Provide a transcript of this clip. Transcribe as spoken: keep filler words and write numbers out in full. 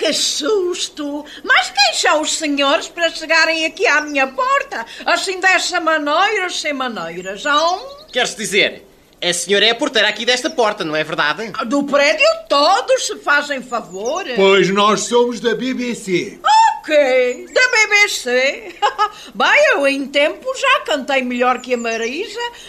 que susto! Mas quem são os senhores para chegarem aqui à minha porta? Assim dessa maneira, sem maneiras, hão? Queres dizer, a senhora é a porteira aqui desta porta, não é verdade? Do prédio todos, se fazem favor. Pois nós somos da B B C. Ok, da B B C. Bem, eu em tempo já cantei melhor que a Marisa.